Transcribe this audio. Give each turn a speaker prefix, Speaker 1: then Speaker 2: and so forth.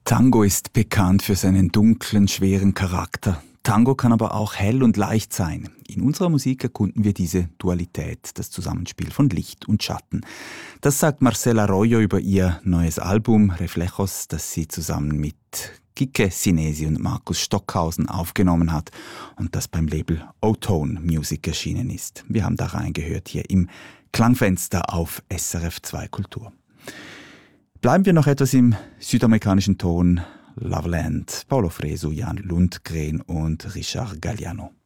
Speaker 1: Tango ist bekannt für seinen dunklen, schweren Charakter. Tango kann aber auch hell und leicht sein. In unserer Musik erkunden wir diese Dualität, das Zusammenspiel von Licht und Schatten. Das sagt Marcela Arroyo über ihr neues Album Reflejos, das sie zusammen mit Kike Sinesi und Markus Stockhausen aufgenommen hat und das beim Label O-Tone Music erschienen ist. Wir haben da reingehört hier im Klangfenster auf SRF 2 Kultur. Bleiben wir noch etwas im südamerikanischen Ton. Loveland, Paulo Fresu, Jan Lundgren und Richard Galliano.